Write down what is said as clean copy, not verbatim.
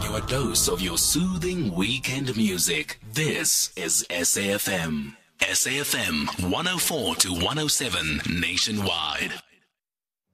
your dose of your soothing weekend music. This is SAFM. SAFM 104 to 107 nationwide.